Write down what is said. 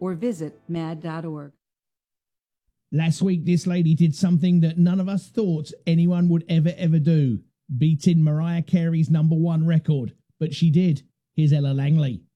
or visit mad.org. Last week, this lady did something that none of us thought anyone would ever do, beating Mariah Carey's #1 record. But she did. Here's Ella Langley.